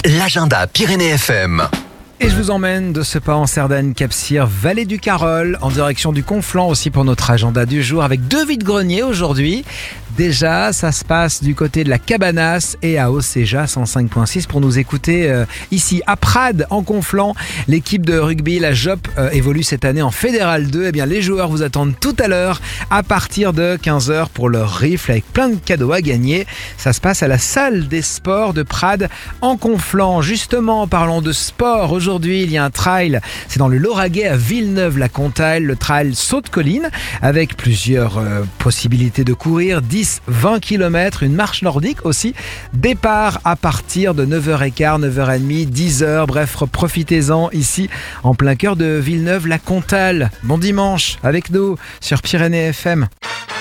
L'agenda Pyrénées FM. Et je vous emmène de ce pas en Cerdagne, Cap-Cyr, Vallée du Carol, en direction du Conflent aussi pour notre agenda du jour avec 2 vide-greniers aujourd'hui. Déjà, ça se passe du côté de la Cabanasse et à Océja 105.6 pour nous écouter ici à Prades en Conflent. L'équipe de rugby, la JOP, évolue cette année en Fédéral 2. Eh bien, les joueurs vous attendent tout à l'heure à partir de 15h pour leur rifle avec plein de cadeaux à gagner. Ça se passe à la salle des sports de Prades en Conflent. Justement, parlons de sport. Aujourd'hui, il y a un trail. C'est dans le Lauragais à Villeneuve-la-Comtale, le trail Saute-Colline avec plusieurs possibilités de courir. 10-20 km, une marche nordique aussi. Départ à partir de 9h15, 9h30, 10h. Bref, profitez-en ici en plein cœur de Villeneuve-la-Comtale. Bon dimanche avec nous sur Pyrénées FM.